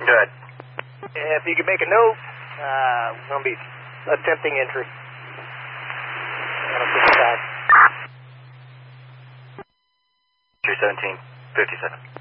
Good. If you could make a note, we're going to be attempting entry. 217, 57.